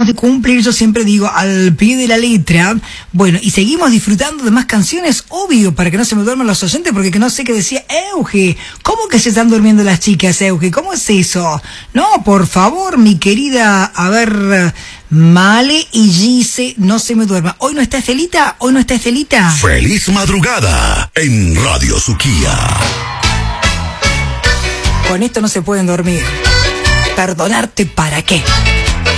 de cumplir, yo siempre digo, al pie de la letra. Bueno, y seguimos disfrutando de más canciones, obvio, para que no se me duerman los oyentes, porque que no sé qué decía Euge. ¿Cómo que se están durmiendo las chicas, Euge? ¿Cómo es eso? No, por favor, mi querida, a ver, Male y Gise, no se me duerma. ¿Hoy no está Estelita? ¿Hoy no está Estelita? Feliz madrugada en Radio Suquía. Con esto no se pueden dormir. ¿Perdonarte para qué?